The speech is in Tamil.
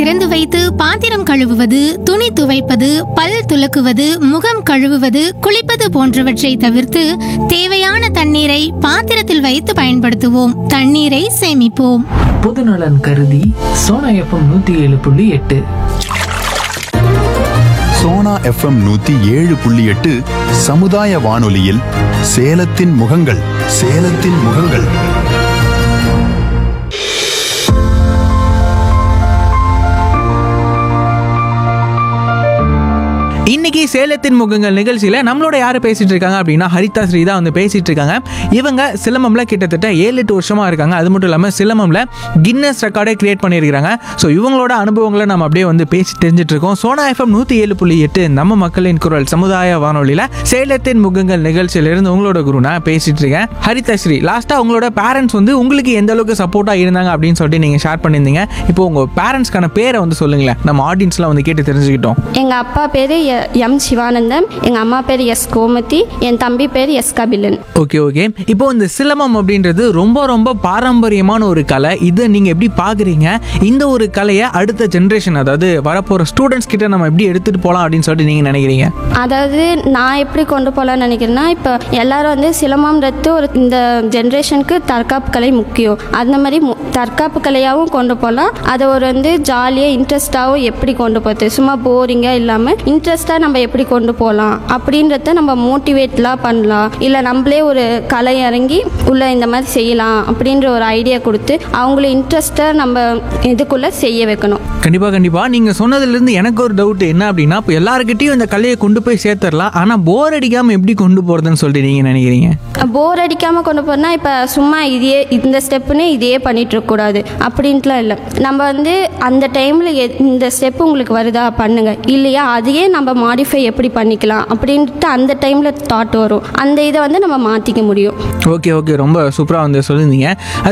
திறந்து வைத்து பாத்திரம் கழுவுவது, துணி துவைப்பது, பல் துலக்குவது, முகம் கழுவுவது, குளிப்பது போன்றவற்றை தவிர்த்து தேவையான தண்ணீரை பாத்திரத்தில் வைத்து பயன்படுத்துவோம். தண்ணீரை சேமிப்போம். பொதுநலன் கருதி சோனா எஃப்எம் 107.8. சோனா எஃப்எம் 107.8 சமுதாய வானொலியில் சேலத்தின் முகங்கள். சேலத்தின் முகங்கள். இன்னைக்கு சேலத்தின் முகங்கள் நிகழ்ச்சியில் நம்மளோட யார் பேசிட்டு இருக்காங்க அப்படின்னா ஹரிதா ஸ்ரீ தான் வந்து பேசிட்டு இருக்காங்க. இவங்க சிலம்பம்ல கிட்டத்தட்ட 7-8 வருஷமா இருக்காங்க. அது மட்டும் இல்லாமல் சிலம்பம்ல கின்னஸ் ரெக்கார்டை கிரியேட் பண்ணியிருக்காங்க. ஸோ இவங்களோட அனுபவங்களை நம்ம அப்படியே வந்து பேசி தெரிஞ்சுட்டு இருக்கோம். சோனா எஃப்எம் 107.8 நம்ம மக்களின் குரல் சமுதாய வானொலியில் சேலத்தின் முகங்கள் நிகழ்ச்சியிலிருந்து உங்களோட குரு நான் பேசிட்டு இருக்கேன். ஹரிதா ஸ்ரீ, லாஸ்ட்டாக உங்களோட பேரண்ட்ஸ் வந்து உங்களுக்கு எந்த அளவுக்கு சப்போர்ட்டாக இருந்தாங்க அப்படின்னு சொல்லிட்டு நீங்கள் ஷேர் பண்ணியிருந்தீங்க. இப்போ உங்கள் பேரண்ட்ஸ்க்கான பேரை வந்து சொல்லுங்களேன், நம்ம ஆடியன்ஸ்லாம் வந்து கேட்டு தெரிஞ்சுக்கிட்டோம். எங்கள் அப்பா பேர் எம் சிவானந்தம், எங்கள் அம்மா பேர் எஸ் கோமதி, என் தம்பி பேர் எஸ் கபிலன். ஓகே. இப்போ இந்த சிலம்பம் அப்படின்றது ரொம்ப ரொம்ப பாரம்பரியமான ஒரு கலை. இதை நீங்கள் எப்படி பார்க்குறீங்க? இந்த ஒரு கலையை அடுத்த ஜென்ரேஷன், அதாவது வரப்போகிற ஸ்டூடெண்ட்ஸ் கிட்ட நம்ம எப்படி எடுத்துகிட்டு போகலாம் அப்படின்னு சொல்லிட்டு நீங்கள் நினைக்கிறீங்க? அதாவது நான் எப்படி கொண்டு போகலான்னு நினைக்கிறேன்னா, இப்போ எல்லாரும் வந்து சிலம்பம்ன்றது ஒரு இந்த ஜென்ரேஷனுக்கு தற்காப்பு கலை முக்கியம். அந்த மாதிரி தற்காப்பு கலையாகவும் கொண்டு போகலாம். அதை ஒரு வந்து ஜாலியாக இன்ட்ரெஸ்டாகவும் எப்படி கொண்டு போகிறது, சும்மா போரிங்காக இல்லாமல் இன்ட்ரெஸ்டாக நம்ம எப்படி கொண்டு போகலாம் அப்படின்றத நம்ம மோட்டிவேட்லாம் பண்ணலாம். இல்லை நம்மளே ஒரு கலை இறங்கி உள்ள இந்த மாதிரி செய்யலாம் அப்படின்ற ஒரு ஐடியா கொடுத்து அவங்கள இன்ட்ரெஸ்டாக நம்ம இதுக்குள்ளே செய்ய வைக்கணும். கண்டிப்பாக நீங்கள் சொன்னதுலேருந்து எனக்கு ஒரு டவுட் என்ன அப்படின்னா, இப்போ எல்லாருக்கிட்டையும் இந்த கலையை கொண்டு போய் சேர்த்துடலாம், ஆனால் போர் அடிக்காமல் எப்படி கொண்டு போகிறதுன்னு சொல்லிட்டு நீங்கள் நினைக்கிறீங்க? போர் அடிக்காமல் கொண்டு போனால் இப்போ சும்மா இதையே இந்த ஸ்டெப்புன்னு இதையே பண்ணிட்டு இருக்கக்கூடாது அப்படின்ட்டுலாம் இல்லை. நம்ம வந்து அந்த டைமில் இந்த ஸ்டெப்பு உங்களுக்கு வருதா பண்ணுங்க, இல்லையா அதையே நம்ம மாடிஃபை எப்படி பண்ணிக்கலாம் அப்படின்ட்டு அந்த டைமில் தாட் வரும். அந்த இதை வந்து நம்ம மாற்றிக்க முடியும். ஓகே, ரொம்ப சூப்பராக வந்து சொல்லியிருந்தீங்க.